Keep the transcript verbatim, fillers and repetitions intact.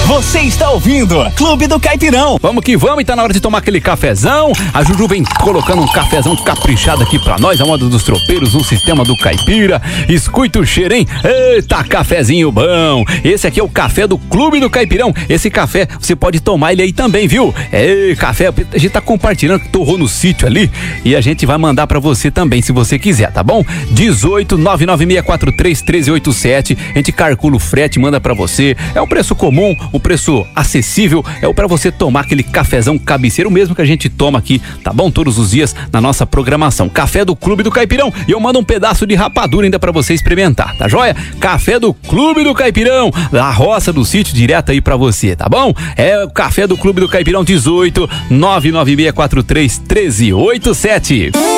Você está ouvindo Clube do Caipirão. Vamos que vamos, e tá na hora de tomar aquele cafezão. A Juju vem colocando um cafezão caprichado aqui pra nós, a moda dos tropeiros, um sistema do caipira. Escuta o cheiro, hein? Eita, cafezinho bom. Esse aqui é o café do Clube do Caipirão. Esse café, você pode tomar ele aí também, viu? É, café, a gente tá compartilhando, que torrou no sítio ali, e a gente vai mandar pra você também, se você quiser, tá bom? dezoito, nove nove seis quatro três, um três oito sete. A gente calcula o frete, manda pra você. É um preço comum, um preço acessível, é o pra você tomar aquele cafezão cabeceiro, mesmo que a gente toma aqui, tá bom? Todos os dias na nossa programação. Café do Clube do Caipirão, e eu mando um pedaço de rapadura ainda pra você experimentar, tá joia? Café do Clube do Caipirão, da roça do sítio, direto aí pra você, tá bom? É o Café do Clube do Caipirão, dezoito, nove nove seis quatro três, um três oito sete.